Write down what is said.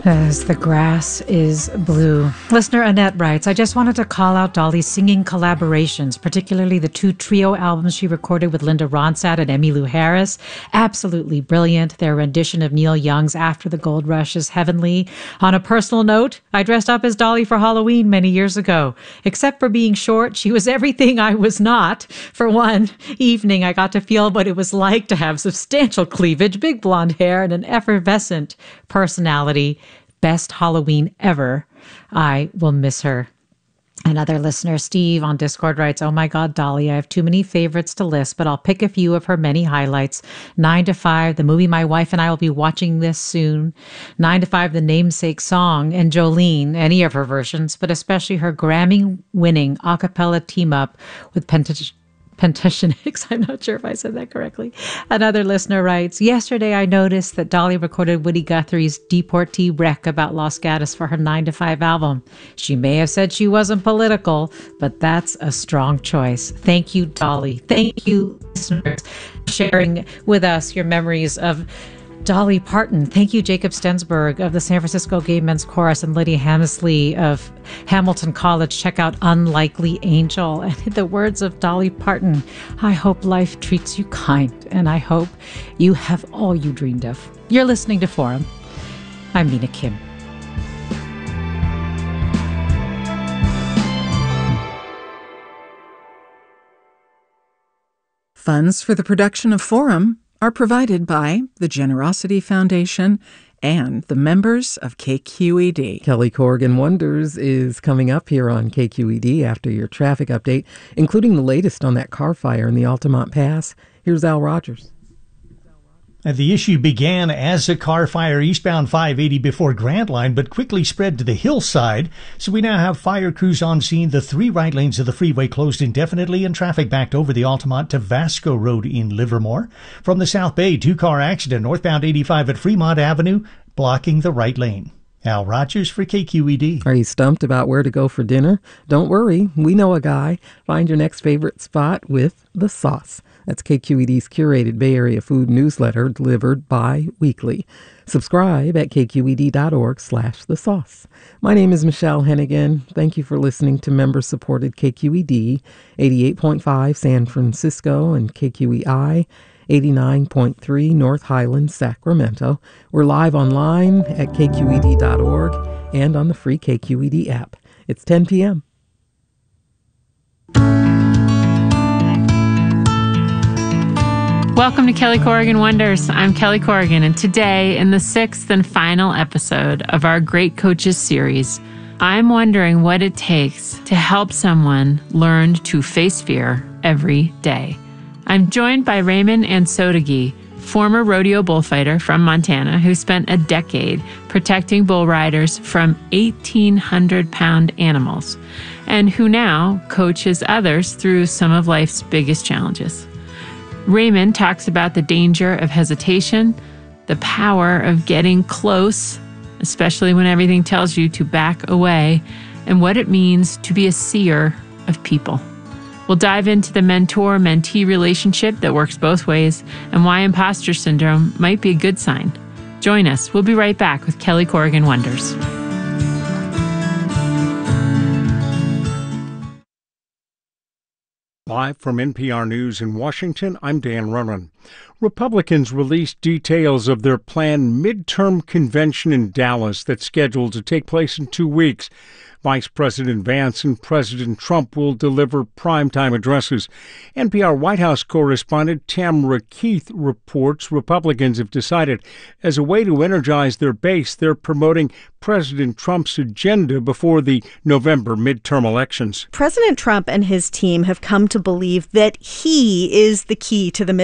As the grass is blue. Listener Annette writes, I just wanted to call out Dolly's singing collaborations, particularly the 2 trio albums she recorded with Linda Ronstadt and Emmylou Harris. Absolutely brilliant. Their rendition of Neil Young's After the Gold Rush is heavenly. On a personal note, I dressed up as Dolly for Halloween many years ago. Except for being short, she was everything I was not. For one evening, I got to feel what it was like to have substantial cleavage, big blonde hair, and an effervescent personality. Best Halloween ever. I will miss her. Another listener, Steve, on Discord writes, oh my God, Dolly, I have too many favorites to list, but I'll pick a few of her many highlights. 9 to 5, the movie my wife and I will be watching this soon. 9 to 5, the namesake song, and Jolene, any of her versions, but especially her Grammy-winning a cappella team-up with Pentatonix. I'm not sure if I said that correctly. Another listener writes, yesterday I noticed that Dolly recorded Woody Guthrie's Deportee Wreck about Los Gatos for her 9 to 5 album. She may have said she wasn't political, but that's a strong choice. Thank you, Dolly. Thank you, listeners, sharing with us your memories of Dolly Parton. Thank you, Jacob Stensberg of the San Francisco Gay Men's Chorus and Lydia Hammersley of Hamilton College. Check out Unlikely Angel. And in the words of Dolly Parton, I hope life treats you kind, and I hope you have all you dreamed of. You're listening to Forum. I'm Mina Kim. Funds for the production of Forum are provided by the Generosity Foundation and the members of KQED. Kelly Corrigan Wonders is coming up here on KQED after your traffic update, including the latest on that car fire in the Altamont Pass. Here's Al Rogers. The issue began as a car fire eastbound 580 before Grant Line, but quickly spread to the hillside. So we now have fire crews on scene. The 3 right lanes of the freeway closed indefinitely and traffic backed over the Altamont to Vasco Road in Livermore. From the South Bay, 2-car accident northbound 85 at Fremont Avenue, blocking the right lane. Al Rogers for KQED. Are you stumped about where to go for dinner? Don't worry, we know a guy. Find your next favorite spot with The Sauce. That's KQED's curated Bay Area food newsletter delivered bi-weekly. Subscribe at kqed.org/The Sauce. My name is Michelle Hennigan. Thank you for listening to member-supported KQED 88.5 San Francisco and KQEI 89.3 North Highlands, Sacramento. We're live online at kqed.org and on the free KQED app. It's 10 p.m. Welcome to Kelly Corrigan Wonders. I'm Kelly Corrigan, and today, in the 6th and final episode of our Great Coaches series, I'm wondering what it takes to help someone learn to face fear every day. I'm joined by Raymond Ansotagi, former rodeo bullfighter from Montana who spent a decade protecting bull riders from 1,800-pound animals, and who now coaches others through some of life's biggest challenges. Raymond talks about the danger of hesitation, the power of getting close, especially when everything tells you to back away, and what it means to be a seer of people. We'll dive into the mentor-mentee relationship that works both ways and why imposter syndrome might be a good sign. Join us. We'll be right back with Kelly Corrigan Wonders. Live from NPR News in Washington, I'm Dan Ronan. Republicans released details of their planned midterm convention in Dallas that's scheduled to take place in 2 weeks. Vice President Vance and President Trump will deliver primetime addresses. NPR White House correspondent Tamara Keith reports Republicans have decided, as a way to energize their base, they're promoting President Trump's agenda before the November midterm elections. President Trump and his team have come to believe that he is the key to the